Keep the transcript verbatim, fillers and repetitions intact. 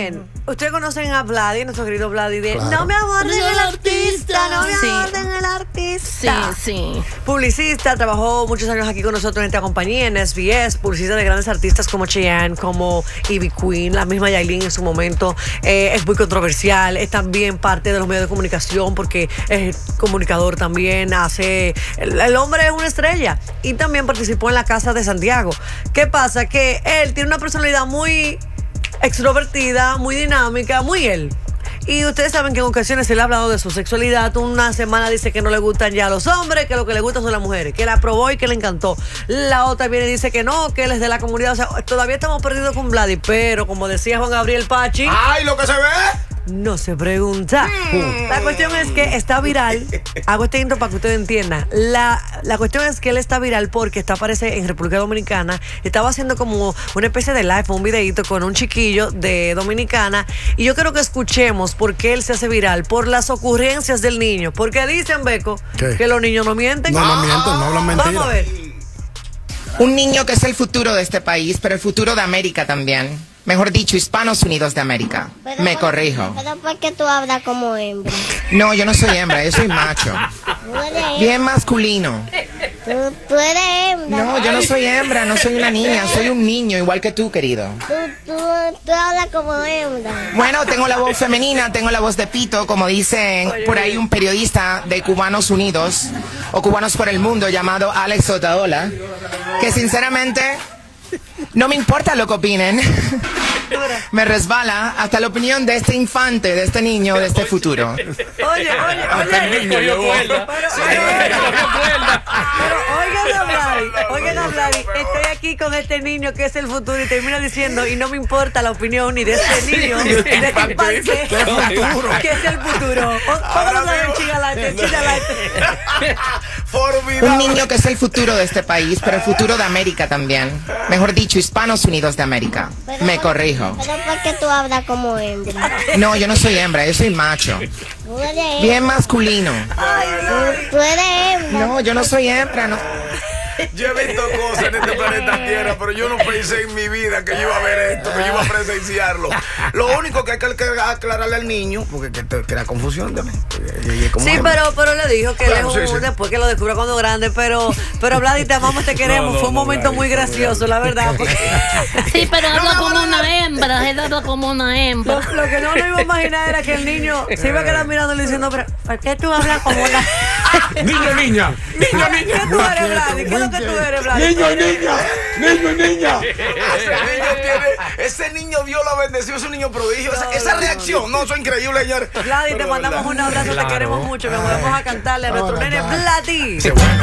Miren, ustedes conocen a Vladi, nuestro querido Vladi de Claro. No me aborden No, el el artista, no me Sí. aborden el artista. Sí, sí. Publicista, trabajó muchos años aquí con nosotros en esta compañía, en S B S, publicista de grandes artistas como Cheyenne, como Ivy Queen, la misma Yailin en su momento. Eh, es muy controversial, es también parte de los medios de comunicación porque es comunicador también, hace... El, el hombre es una estrella y también participó en La Casa de Santiago. ¿Qué pasa? Que él tiene una personalidad muy extrovertida, muy dinámica, muy él. Y ustedes saben que en ocasiones él ha hablado de su sexualidad. Una semana dice que no le gustan ya los hombres, que lo que le gustan son las mujeres, que la probó y que le encantó. La otra viene y dice que no, que él es de la comunidad. O sea, todavía estamos perdidos con Vladi, pero como decía Juan Gabriel Pachi, ¡ay, lo que se ve! no se pregunta. La cuestión es que está viral. Hago este intro para que ustedes entiendan. La, la cuestión es que él está viral porque está, aparece en República Dominicana. Estaba haciendo como una especie de live, un videito con un chiquillo de Dominicana. Y yo quiero que escuchemos por qué él se hace viral. Por las ocurrencias del niño. Porque dicen, Beco, ¿Qué? que los niños no mienten. No, no mienten, no hablan mentiras. Vamos a ver. Un niño que es el futuro de este país, pero el futuro de América también. Mejor dicho, Hispanos Unidos de América. Pero Me por- corrijo. Pero ¿por qué tú hablas como hembra? No, yo no soy hembra, yo soy macho. Tú eres hembra. Bien masculino. Tú, tú eres hembra. No, yo no soy hembra, no soy una niña, soy un niño, igual que tú, querido. Tú, tú, tú hablas como hembra. Bueno, tengo la voz femenina, tengo la voz de pito, como dicen por ahí un periodista de Cubanos Unidos o Cubanos por el Mundo llamado Alex Otaola, que sinceramente no me importa lo que opinen. Me resbala hasta la opinión de este infante, de este niño, de este futuro. Oye, oye, oye. niño llegó. Pero, pero oigan a Vladi, oigan a Vladi, estoy aquí con este niño que es el futuro y termina diciendo, y no me importa la opinión ni de este niño, de este infante, que es el futuro. O- Póngalo a ver, chingalaite, chingalaite. Un niño que es el futuro de este país, pero el futuro de América también. Mejor dicho, Hispanos Unidos de América. Pero Me por- corrijo. Pero ¿por qué tú hablas como hembra? No, yo no soy hembra, yo soy macho. Tú eres hembra. Bien masculino. Tú, tú eres hembra. No, yo no soy hembra, no. Yo he visto cosas en este planeta Tierra, pero yo no pensé en mi vida que yo iba a ver esto, que yo iba a presenciarlo. Lo único que hay que aclararle al niño, porque que, te- que era confusión también. Sí, pero, pero le dijo que Claro, él es sí, un, sí. después que lo descubra cuando grande, pero, pero Vladi, te amamos, te queremos. No, no, Fue un no, momento Vladi, muy fue gracioso, la verdad. Porque Sí, pero habla como una hembra, él habla como una lo, hembra. lo que no nos iba a imaginar era que el niño se iba a quedar mirándole diciendo, pero ¿por qué tú hablas como una... Niño, niña, niño, ¿Qué niña. tú eres, Vladi? ¿Qué es lo que tú eres, Vladi? Niño, niña, niño, niña. Ese niño tiene, ese niño Dios lo bendeció, es un niño prodigio. Esa, esa reacción, no, eso es increíble, señor. Vladi, te mandamos un abrazo, te queremos mucho, que volvemos a cantarle a nuestro nene Vladi. Qué bueno.